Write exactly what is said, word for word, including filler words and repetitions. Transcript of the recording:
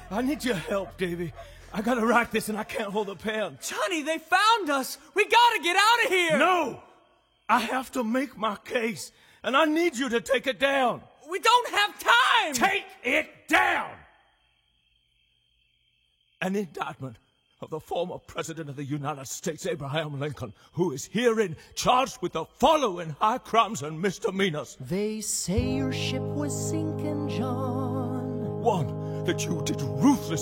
I need your help, Davy. I gotta write this and I can't hold the pen. Johnny, they found us. We gotta get out of here. No! I have to make my case, and I need you to take it down. We don't have time. Take it down! An indictment of the former President of the United States, Abraham Lincoln, who is herein charged with the following high crimes and misdemeanors. They say your ship was sinking, John. One, that you did ruthless